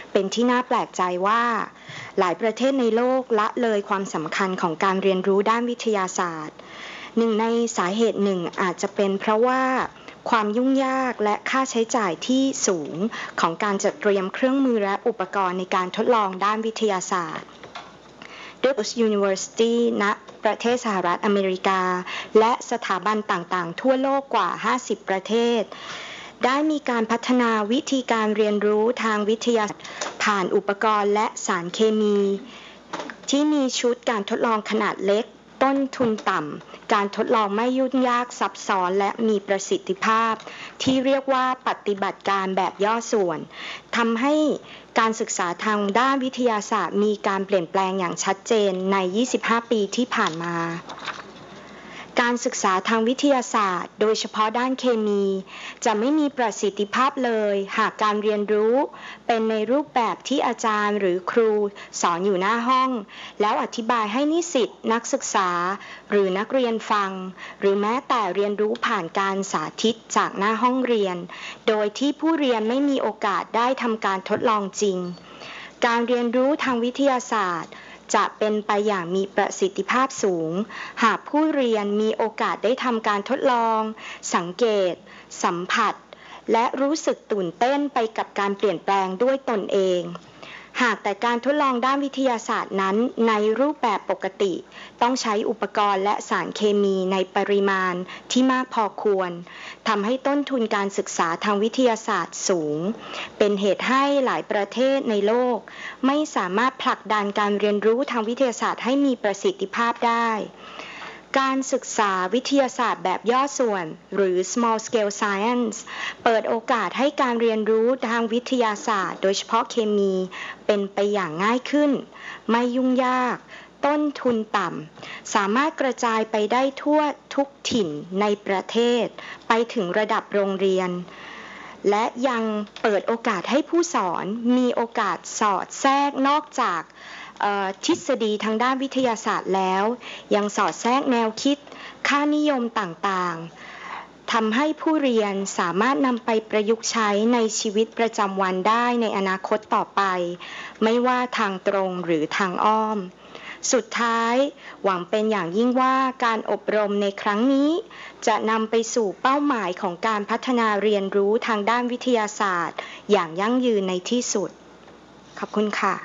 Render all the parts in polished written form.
เป็นที่น่าแปลกใจว่าหลายประเทศในโลกละเลยความสำคัญของการเรียนรู้ด้านวิทยาศาสตร์หนึ่งในสาเหตุหนึ่งอาจจะเป็นเพราะว่าความยุ่งยากและค่าใช้จ่ายที่สูงของการจัดเตรียมเครื่องมือและอุปกรณ์ในการทดลองด้านวิทยาศาสตร์Duke University ณ ประเทศสหรัฐอเมริกาและสถาบันต่างๆทั่วโลกกว่า 50 ประเทศได้มีการพัฒนาวิธีการเรียนรู้ทางวิทยาศาสตร์ผ่านอุปกรณ์และสารเคมีที่มีชุดการทดลองขนาดเล็กต้นทุนต่ำการทดลองไม่ยุ่งยากซับซ้อนและมีประสิทธิภาพที่เรียกว่าปฏิบัติการแบบย่อส่วนทำให้การศึกษาทางด้านวิทยาศาสตร์มีการเปลี่ยนแปลงอย่างชัดเจนใน 25 ปีที่ผ่านมาการศึกษาทางวิทยาศาสตร์โดยเฉพาะด้านเคมีจะไม่มีประสิทธิภาพเลยหากการเรียนรู้เป็นในรูปแบบที่อาจารย์หรือครูสอนอยู่หน้าห้องแล้วอธิบายให้นิสิตนักศึกษาหรือนักเรียนฟังหรือแม้แต่เรียนรู้ผ่านการสาธิตจากหน้าห้องเรียนโดยที่ผู้เรียนไม่มีโอกาสได้ทำการทดลองจริงการเรียนรู้ทางวิทยาศาสตร์จะเป็นไปอย่างมีประสิทธิภาพสูงหากผู้เรียนมีโอกาสได้ทำการทดลองสังเกตสัมผัสและรู้สึกตื่นเต้นไปกับการเปลี่ยนแปลงด้วยตนเองหากแต่การทดลองด้านวิทยาศาสตร์นั้นในรูปแบบปกติต้องใช้อุปกรณ์และสารเคมีในปริมาณที่มากพอควรทำให้ต้นทุนการศึกษาทางวิทยาศาสตร์สูงเป็นเหตุให้หลายประเทศในโลกไม่สามารถผลักดันการเรียนรู้ทางวิทยาศาสตร์ให้มีประสิทธิภาพได้การศึกษาวิทยาศาสตร์แบบย่อส่วนหรือ small scale science เปิดโอกาสให้การเรียนรู้ทางวิทยาศาสตร์โดยเฉพาะเคมีเป็นไปอย่างง่ายขึ้นไม่ยุ่งยากต้นทุนต่ำสามารถกระจายไปได้ทั่วทุกถิ่นในประเทศไปถึงระดับโรงเรียนและยังเปิดโอกาสให้ผู้สอนมีโอกาสสอดแทรกนอกจากทฤษฎีทางด้านวิทยาศาสตร์แล้วยังสอดแทรกแนวคิดค่านิยมต่างๆทำให้ผู้เรียนสามารถนำไปประยุกต์ใช้ในชีวิตประจำวันได้ในอนาคตต่อไปไม่ว่าทางตรงหรือทางอ้อมสุดท้ายหวังเป็นอย่างยิ่งว่าการอบรมในครั้งนี้จะนำไปสู่เป้าหมายของการพัฒนาเรียนรู้ทางด้านวิทยาศาสตร์อย่างยั่งยืนในที่สุดขอบคุณค่ะ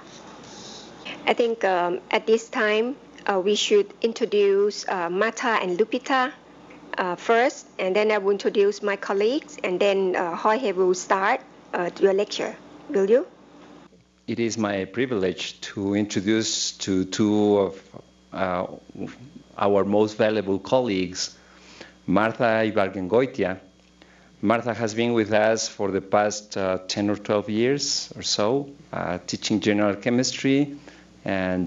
I think at this time we should introduce Martha and Lupita first, and then I will introduce my colleagues, and then Jorge will start your lecture. Will you? It is my privilege to introduce to two of our most valuable colleagues, Martha Ibargüengoitia. Martha has been with us for the past 10 or 12 years or so, teaching general chemistry and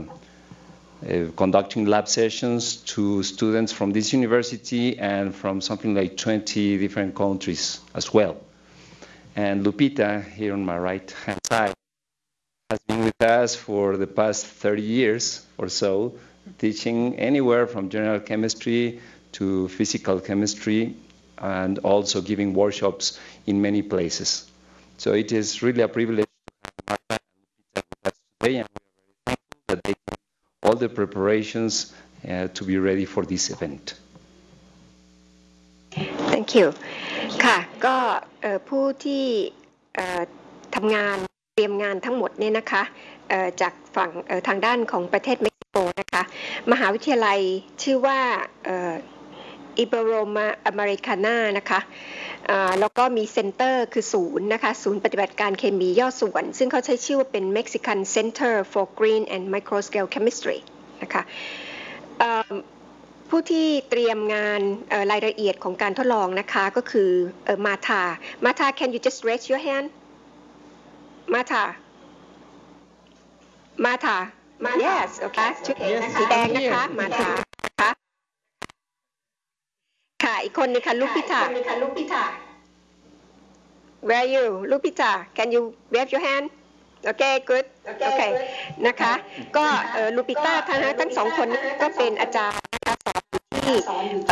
conducting lab sessions to students from this university and from something like 20 different countries as well. And Lupita, here on my right-hand side, has been with us for the past 30 years or so, teaching anywhere from general chemistry to physical chemistry and also giving workshops in many places. So it is really a privilege to have Martha and Lupita with us today, and we are very thankful that they did all the preparations to be ready for this event. Thank you. ค่ะก็ผู้ที่ทำงานเตรียมงานทั้งหมดเนี่ยนะคะจากฝั่งทางด้านของประเทศเม็กซิโกนะคะมหาวิทยาลัยชื่อว่าIberoma Americana นะคะแล้วก็มีเซ็นเตอร์คือศูนย์นะคะศูนย์ปฏิบัติการเคมีย่อส่วนซึ่งเขาใช้ชื่อว่าเป็น Mexican Center for Green and Microscale Chemistry นะคะผู้ที่เตรียมงานรายละเอียดของการทดลองนะคะก็คือMartha. Martha, can you just raise your hand? Martha. Yes, okay. ชุดสีแดงนะคะ Martha ค่ะอีกคนนึงค่ะลูกพิธา Where are you ลูกพิธา Can you wave your hand Okay good Okay นะคะก็ลูปิต้าทั้งสองคนนี้ก็เป็นอาจารย์นะคะสอนที่